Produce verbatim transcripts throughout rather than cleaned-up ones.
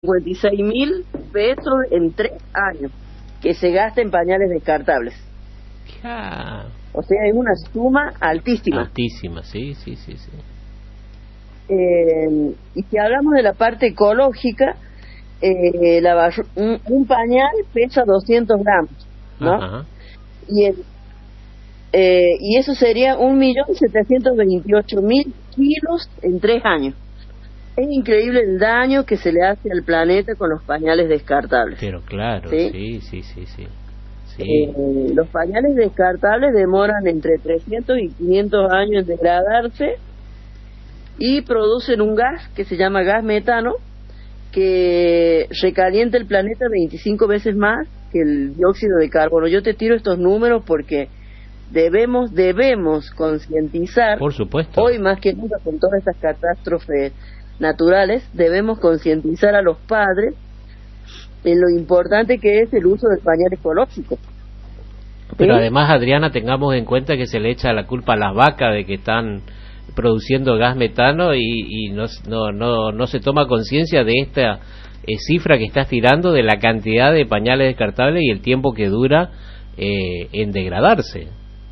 cincuenta y seis mil pesos en tres años que se gasta en pañales descartables. Ja. O sea, es una suma altísima. Altísima, sí, sí, sí, sí. Eh, y si hablamos de la parte ecológica, eh, la basu- un, un pañal pesa doscientos gramos, ¿no? Ajá. Y el, eh, y eso sería un millón setecientos veintiocho mil kilos en tres años. Es increíble el daño que se le hace al planeta con los pañales descartables. Pero claro, ¿sí? sí, sí, sí, sí. sí. Eh, los pañales descartables demoran entre trescientos y quinientos años en degradarse y producen un gas que se llama gas metano, que recalienta el planeta veinticinco veces más que el dióxido de carbono. Yo te tiro estos números porque debemos debemos concientizar, por supuesto, hoy más que nunca con todas estas catástrofes naturales, debemos concientizar a los padres en lo importante que es el uso del pañal ecológico. Pero ¿sí? además, Adriana, tengamos en cuenta que se le echa la culpa a las vacas de que están produciendo gas metano y, y no, no, no, no se toma conciencia de esta eh, cifra que estás tirando de la cantidad de pañales descartables y el tiempo que dura eh, en degradarse.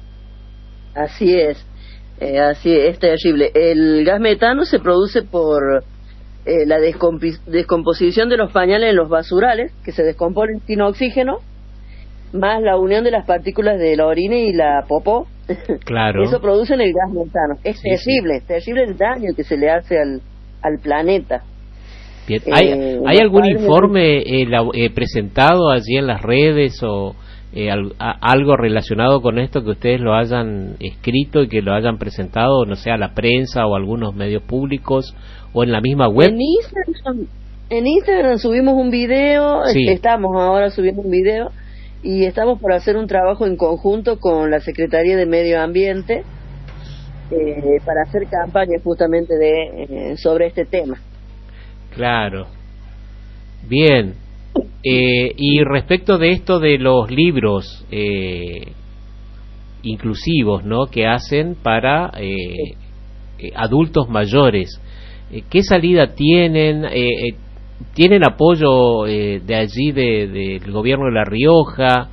Así es, eh, así es, es terrible. El gas metano se produce por eh, la descompi- descomposición de los pañales en los basurales, que se descomponen sin oxígeno, más la unión de las partículas de la orina y la popó. Claro. Eso produce el gas metano. Es sí, terrible, sí. terrible el daño que se le hace al, al planeta. Bien. ¿Hay, eh, ¿hay algún padres... informe eh, la, eh, presentado allí en las redes o eh, al, a, algo relacionado con esto que ustedes lo hayan escrito y que lo hayan presentado, no sé, a la prensa o a algunos medios públicos o en la misma web? En Instagram, en Instagram subimos un video, Sí. estamos ahora subiendo un video y estamos por hacer un trabajo en conjunto con la Secretaría de Medio Ambiente eh, para hacer campaña justamente de eh, sobre este tema. Claro. Bien. Eh, y respecto de esto de los libros eh, inclusivos, ¿no?, que hacen para eh, eh, adultos mayores, eh, ¿qué salida tienen? Eh, eh, ¿Tienen apoyo eh, de allí de, del gobierno de La Rioja,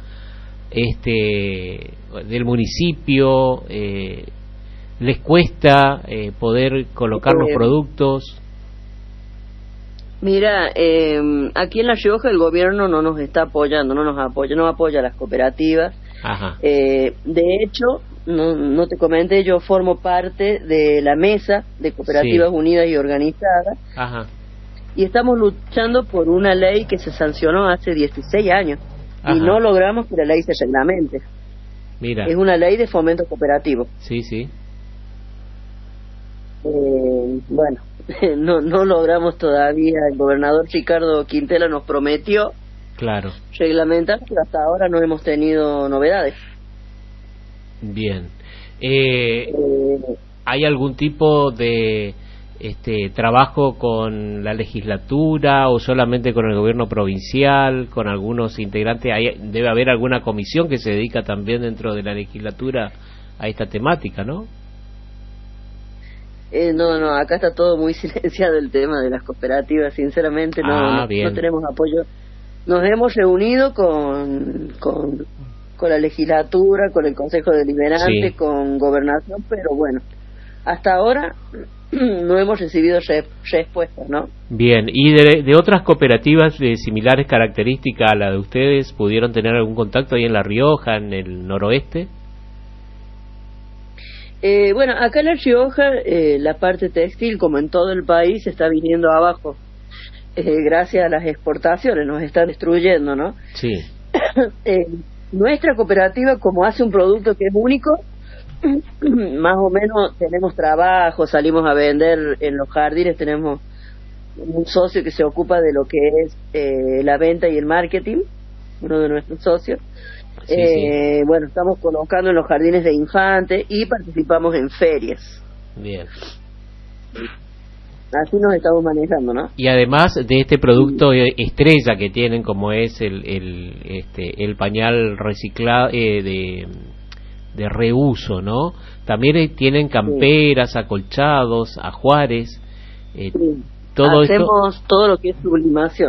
este, del municipio? Eh, ¿Les cuesta eh, poder colocar los productos? Mira, eh, aquí en La Rioja el gobierno no nos está apoyando, no nos apoya, no apoya a las cooperativas. Ajá. Eh, de hecho, no, no te comenté, yo formo parte de la mesa de cooperativas sí. unidas y organizadas. Ajá. Y estamos luchando por una ley que se sancionó hace dieciséis años. Ajá. Y no logramos que la ley se reglamente. Mira. Es una ley de fomento cooperativo. Sí, sí. Eh, bueno, no no logramos todavía. El gobernador Ricardo Quintela nos prometió claro reglamentar, pero hasta ahora no hemos tenido novedades. Bien. Eh, eh, ¿Hay algún tipo de este trabajo con la legislatura o solamente con el gobierno provincial, con algunos integrantes? ¿Hay, debe haber alguna comisión que se dedica también dentro de la legislatura a esta temática, ¿no? Eh, no, no, acá está todo muy silenciado el tema de las cooperativas, sinceramente no, ah, no, no tenemos apoyo. Nos hemos reunido con, con, con la legislatura, con el Consejo Deliberante, sí. con Gobernación, pero bueno, hasta ahora no hemos recibido re, respuestas, ¿no? Bien, ¿y de, de otras cooperativas de similares características a la de ustedes pudieron tener algún contacto ahí en La Rioja, en el noroeste? Eh, bueno, acá en La Rioja eh, la parte textil, como en todo el país, está viniendo abajo eh, gracias a las exportaciones, nos están destruyendo, ¿no? Sí. eh, nuestra cooperativa, como hace un producto que es único, más o menos tenemos trabajo, salimos a vender en los jardines, tenemos un socio que se ocupa de lo que es eh, la venta y el marketing, uno de nuestros socios. Sí, eh, sí. Bueno, estamos colocando en los jardines de infantes y participamos en ferias. Bien. Así nos estamos manejando, ¿no? Y además de este producto sí. estrella que tienen, como es el el este el pañal reciclado eh, de de reuso, ¿no? También tienen camperas, sí. acolchados, ajuares, eh, sí. todo Hacemos esto... todo lo que es sublimación.